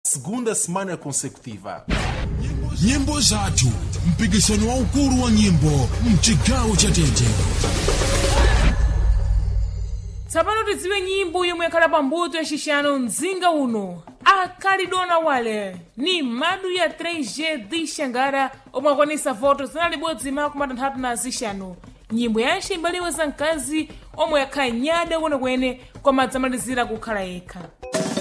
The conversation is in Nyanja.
segunda semana consecutiva. Nyimbo zathu, mpikisano waukulu wa nyimbo mchigawo cha Tete. Tsapano tidziwe nyimbo yomwe yakhala pambuto ya xixano mzinga uno. Akalidona wale ni madu ya 3G di Xangara omwe akwanisa voto zana libodzi mako matanthatu na zixano. Nyimbo yace imbaliwe za mkazi omwe yakhala nyada kwene kwa madzamalizira kukhala yekha.